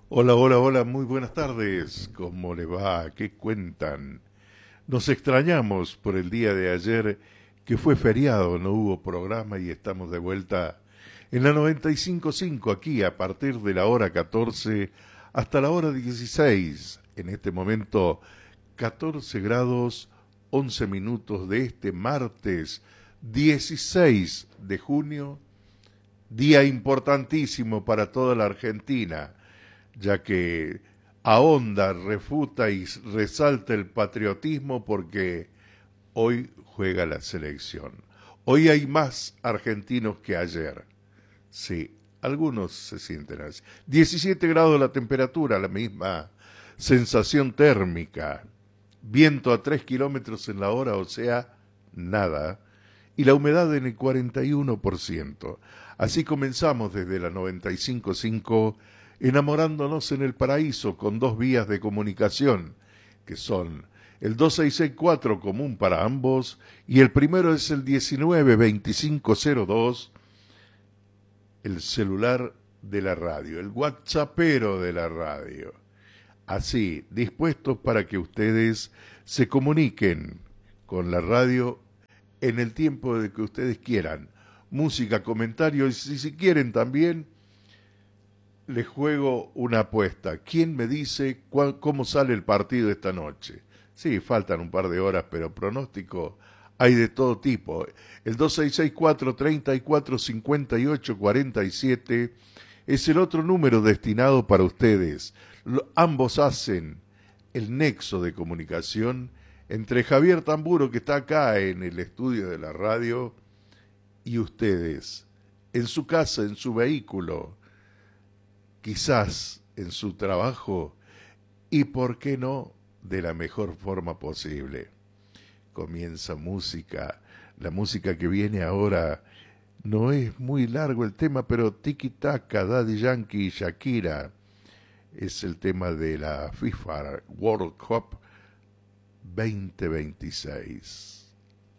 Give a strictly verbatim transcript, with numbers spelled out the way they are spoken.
Hola, hola, hola, muy buenas tardes. ¿Cómo le va? ¿Qué cuentan? Nos extrañamos por el día de ayer que fue feriado, no hubo programa y estamos de vuelta en la noventa y cinco punto cinco aquí a partir de la hora catorce hasta la hora dieciséis. En este momento catorce grados once minutos de este martes dieciséis de junio, día importantísimo para toda la Argentina, ya que ahonda, refuta y resalta el patriotismo porque hoy juega la selección. Hoy hay más argentinos que ayer. Sí, algunos se sienten así. diecisiete grados la temperatura, la misma sensación térmica. Viento a tres kilómetros en la hora, o sea, nada. Y la humedad en el cuarenta y uno por ciento. Así comenzamos desde la noventa y cinco punto cinco, enamorándonos en el paraíso con dos vías de comunicación, que son el dos seis seis cuatro común para ambos, y el primero es el diecinueve veinticinco cero dos, el celular de la radio, el whatsappero de la radio. Así, dispuestos para que ustedes se comuniquen con la radio en el tiempo de que ustedes quieran. Música, comentarios, y si quieren también, les juego una apuesta. ¿Quién me dice cuál, cómo sale el partido esta noche? Sí, faltan un par de horas, pero pronóstico hay de todo tipo. El dos seis seis cuatro, treinta y cuatro, cincuenta y ocho, cuarenta y siete es el otro número destinado para ustedes. Lo, ambos hacen el nexo de comunicación entre Javier Tamburo, que está acá en el estudio de la radio, y ustedes, en su casa, en su vehículo, quizás en su trabajo, y por qué no, de la mejor forma posible. Comienza música, la música que viene ahora, no es muy largo el tema, pero Tiki Taka, Daddy Yankee y Shakira, es el tema de la FIFA World Cup veinte veintiséis.